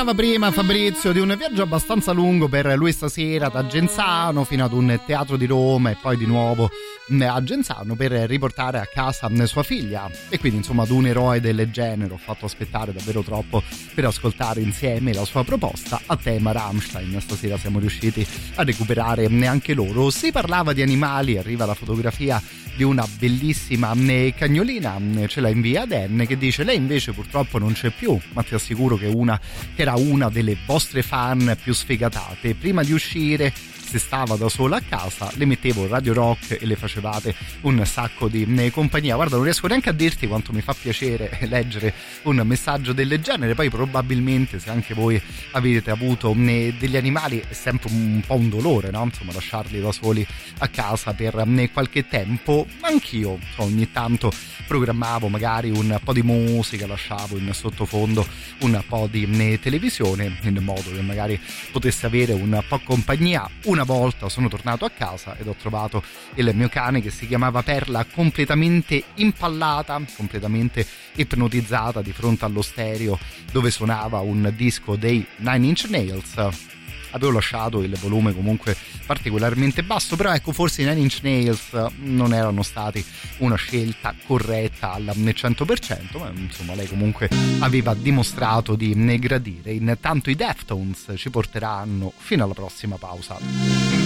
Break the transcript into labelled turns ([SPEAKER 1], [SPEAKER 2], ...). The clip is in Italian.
[SPEAKER 1] Prima Fabrizio di un viaggio abbastanza lungo per lui stasera da Genzano fino ad un teatro di Roma e poi di nuovo a Genzano per riportare a casa sua figlia, e quindi insomma ad un eroe del genere ho fatto aspettare davvero troppo per ascoltare insieme la sua proposta a tema Rammstein. Stasera siamo riusciti a recuperare anche loro. Si parlava di animali, arriva la fotografia di una bellissima cagnolina, ce la invia Dan, che dice: lei invece purtroppo non c'è più, ma ti assicuro che era una delle vostre fan più sfegatate. Prima di uscire, se stava da sola a casa, le mettevo Radio Rock e le facevate un sacco di compagnia. Guarda, non riesco neanche a dirti quanto mi fa piacere leggere un messaggio del genere. Poi probabilmente, se anche voi avete avuto degli animali, è sempre un po' un dolore, no? Insomma, lasciarli da soli a casa per qualche tempo. Anch'io ogni tanto programmavo magari un po' di musica, lasciavo in sottofondo un po' di televisione, in modo che magari potesse avere un po' compagnia. Una volta sono tornato a casa ed ho trovato il mio cane, che si chiamava Perla, completamente impallata, completamente ipnotizzata di fronte allo stereo dove suonava un disco dei Nine Inch Nails. Avevo lasciato il volume comunque particolarmente basso, però ecco, forse i Nine Inch Nails non erano stati una scelta corretta al 100%, ma insomma lei comunque aveva dimostrato di gradire. Intanto i Deftones ci porteranno fino alla prossima pausa.